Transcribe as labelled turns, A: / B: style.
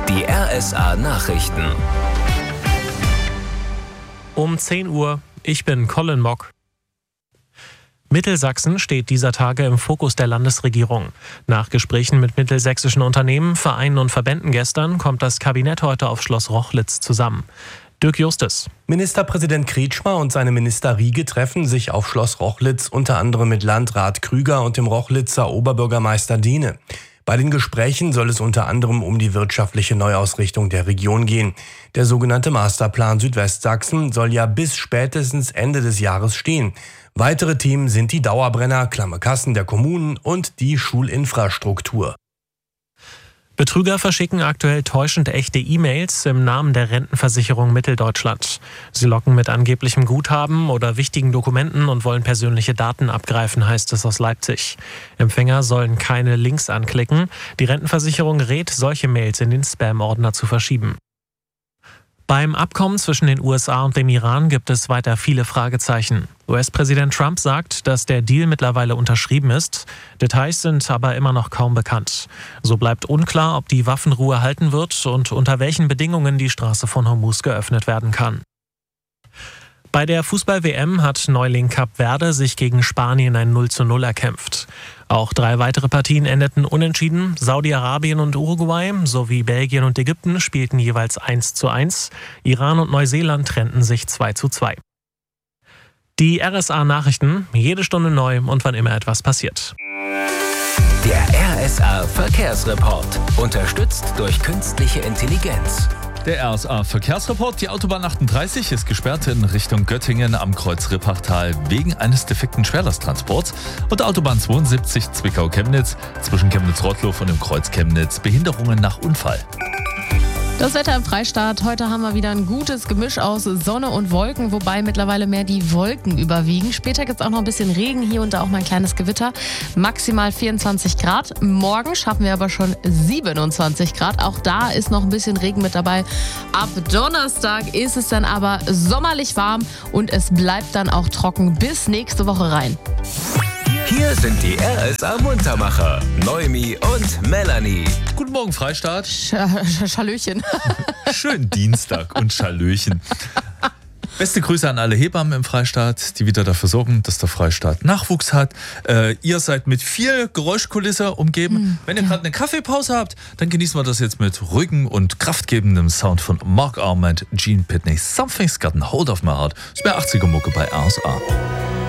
A: Die RSA Nachrichten.
B: Um 10 Uhr, ich bin Colin Mock. Mittelsachsen steht dieser Tage im Fokus der Landesregierung. Nach Gesprächen mit mittelsächsischen Unternehmen, Vereinen und Verbänden gestern kommt das Kabinett heute auf Schloss Rochlitz zusammen. Dirk Justus.
C: Ministerpräsident Kretschmer und seine Minister Riege treffen sich auf Schloss Rochlitz unter anderem mit Landrat Krüger und dem Rochlitzer Oberbürgermeister Diene. Bei den Gesprächen soll es unter anderem um die wirtschaftliche Neuausrichtung der Region gehen. Der sogenannte Masterplan Südwestsachsen soll ja bis spätestens Ende des Jahres stehen. Weitere Themen sind die Dauerbrenner, klamme Kassen der Kommunen und die Schulinfrastruktur.
B: Betrüger verschicken aktuell täuschend echte E-Mails im Namen der Rentenversicherung Mitteldeutschland. Sie locken mit angeblichem Guthaben oder wichtigen Dokumenten und wollen persönliche Daten abgreifen, heißt es aus Leipzig. Empfänger sollen keine Links anklicken. Die Rentenversicherung rät, solche Mails in den Spam-Ordner zu verschieben. Beim Abkommen zwischen den USA und dem Iran gibt es weiter viele Fragezeichen. US-Präsident Trump sagt, dass der Deal mittlerweile unterschrieben ist. Details sind aber immer noch kaum bekannt. So bleibt unklar, ob die Waffenruhe halten wird und unter welchen Bedingungen die Straße von Hormuz geöffnet werden kann. Bei der Fußball-WM hat Neuling Kap Verde sich gegen Spanien ein 0:0 erkämpft. Auch 3 weitere Partien endeten unentschieden. Saudi-Arabien und Uruguay sowie Belgien und Ägypten spielten jeweils 1:1. Iran und Neuseeland trennten sich 2:2. Die RSA-Nachrichten, jede Stunde neu und wann immer etwas passiert.
A: Der RSA Verkehrsreport. Unterstützt durch künstliche Intelligenz.
D: Der RSA-Verkehrsreport. Die Autobahn 38 ist gesperrt in Richtung Göttingen am Kreuz Rippachtal wegen eines defekten Schwerlasttransports. Und der Autobahn 72 Zwickau-Chemnitz zwischen Chemnitz-Rottlow und dem Kreuz Chemnitz Behinderungen nach Unfall.
E: Das Wetter im Freistaat. Heute haben wir wieder ein gutes Gemisch aus Sonne und Wolken, wobei mittlerweile mehr die Wolken überwiegen. Später gibt es auch noch ein bisschen Regen, hier und da auch mal ein kleines Gewitter. Maximal 24 Grad. Morgen schaffen wir aber schon 27 Grad. Auch da ist noch ein bisschen Regen mit dabei. Ab Donnerstag ist es dann aber sommerlich warm und es bleibt dann auch trocken bis nächste Woche rein.
A: Hier sind die RSA Muntermacher, Noemi und Melanie.
D: Guten Morgen, Freistaat.
E: Schallöchen.
D: Schönen Dienstag und Schallöchen. Beste Grüße an alle Hebammen im Freistaat, die wieder dafür sorgen, dass der Freistaat Nachwuchs hat. Ihr seid mit viel Geräuschkulisse umgeben. Wenn ihr gerade eine Kaffeepause habt, dann genießen wir das jetzt mit ruhigem und kraftgebendem Sound von Mark Arment, Gene Pitney. Something's got a hold of my heart. Das ist mehr 80er Mucke bei RSA.